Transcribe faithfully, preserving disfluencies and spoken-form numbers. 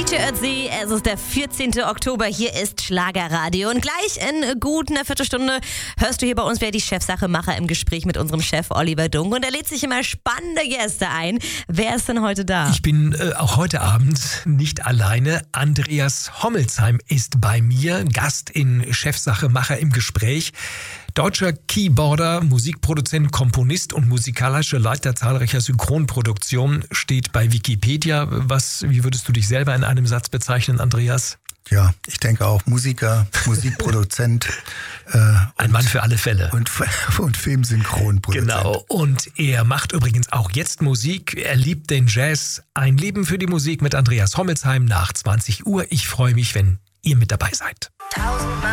Heute Ötzi, es ist der vierzehnten Oktober, hier ist Schlagerradio und gleich in gut einer Viertelstunde hörst du hier bei uns, wer die Chefsache-Macher im Gespräch mit unserem Chef Oliver Dunk und er lädt sich immer spannende Gäste ein. Wer ist denn heute da? Ich bin äh, auch heute Abend nicht alleine. Andreas Hommelsheim ist bei mir, Gast in Chefsache-Macher im Gespräch. Deutscher Keyboarder, Musikproduzent, Komponist und musikalischer Leiter zahlreicher Synchronproduktionen, steht bei Wikipedia. Was, wie würdest du dich selber in einem Satz bezeichnen, Andreas? Ja, ich denke auch Musiker, Musikproduzent. äh, Ein Mann für alle Fälle. Und, und Filmsynchronproduzent. Genau, und er macht übrigens auch jetzt Musik. Er liebt den Jazz. Ein Leben für die Musik mit Andreas Hommelsheim nach zwanzig Uhr. Ich freue mich, wenn ihr mit dabei seid.